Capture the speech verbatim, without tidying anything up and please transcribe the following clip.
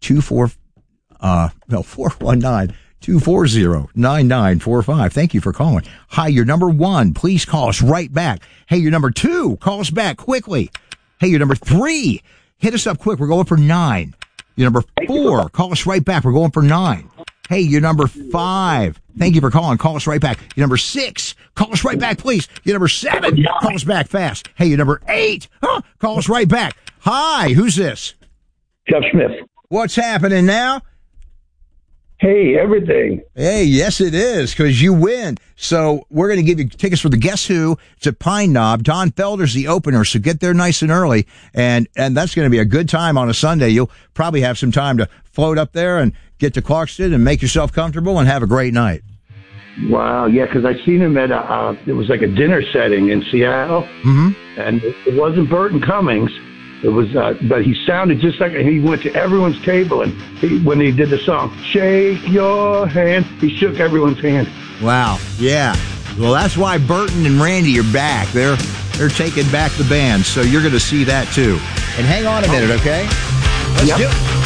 two four uh well four one nine, two four zero, nine nine four five. Thank you for calling. Hi, you're number one. Please call us right back. Hey, you're number two. Call us back quickly. Hey, you're number three. Hit us up quick. We're going for nine. You're number four. Call us right back. We're going for nine. Hey, you're number five. Thank you for calling. Call us right back. You're number six. Call us right back, please. You're number seven. Call us back fast. Hey, you're number eight. Huh? Call us right back. Hi, who's this? Jeff Smith. What's happening now? Hey, everything. Hey, yes, it is, because you win. So we're going to give you tickets for the Guess Who. It's at Pine Knob. Don Felder's the opener, so get there nice and early. And and that's going to be a good time on a Sunday. You'll probably have some time to float up there and get to Clarkston and make yourself comfortable and have a great night. Wow, yeah, because I seen him at a, uh, it was like a dinner setting in Seattle, Mm-hmm. and it wasn't Burton Cummings. It was, uh, but he sounded just like, he went to everyone's table, and he, when he did the song, Shake Your Hand, he shook everyone's hand. Wow, yeah. Well, that's why Burton and Randy are back. They're they're taking back the band, so you're going to see that too. And hang on a minute, okay? Let's Yep. do it.